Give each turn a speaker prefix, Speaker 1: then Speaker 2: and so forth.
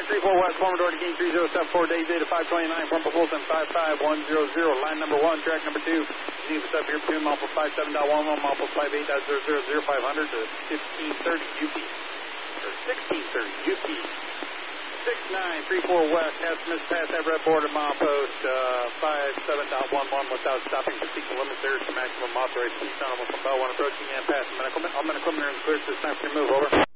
Speaker 1: 34 West, former door to King 3074, Days 8 to 529, from Fulton 55100. Line number 1, track number 2. Need to step here between mile 57.11, mile 58.000, 500 to 1530 UP. Or 1630 UP. 6934 West, has missed past that red border mile post 57.11 without stopping to seek the limits there to maximum authorized speed. Almost from Bell 1 approaching and passing. I'm going to come here and clear this time to move. Over.